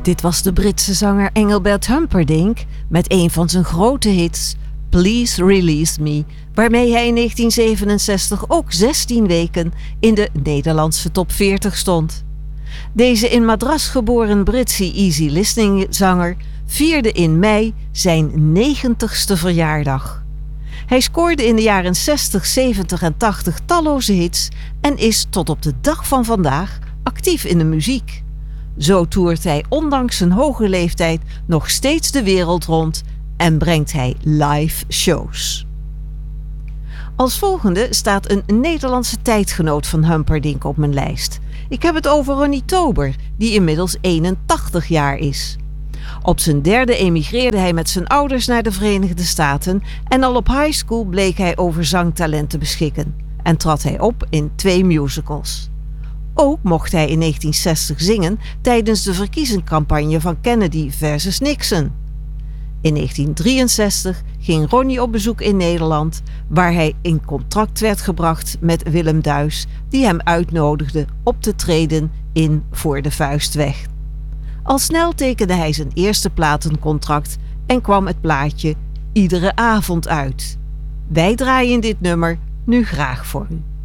Dit was de Britse zanger Engelbert Humperdinck met een van zijn grote hits, Please Release Me, waarmee hij in 1967 ook 16 weken in de Nederlandse top 40 stond. Deze in Madras geboren Britse easy listening zanger vierde in mei zijn 90ste verjaardag. Hij scoorde in de jaren 60, 70 en 80 talloze hits en is tot op de dag van vandaag actief in de muziek. Zo toert hij ondanks zijn hoge leeftijd nog steeds de wereld rond en brengt hij live shows. Als volgende staat een Nederlandse tijdgenoot van Humperdinck op mijn lijst. Ik heb het over Ronnie Tober, die inmiddels 81 jaar is. Op zijn derde emigreerde hij met zijn ouders naar de Verenigde Staten en al op high school bleek hij over zangtalent te beschikken en trad hij op in 2 musicals. Ook mocht hij in 1960 zingen tijdens de verkiezingscampagne van Kennedy versus Nixon. In 1963 ging Ronnie op bezoek in Nederland, waar hij in contact werd gebracht met Willem Duis, die hem uitnodigde op te treden in Voor de Vuist Weg. Al snel tekende hij zijn eerste platencontract en kwam het plaatje Iedere Avond uit. Wij draaien dit nummer nu graag voor u.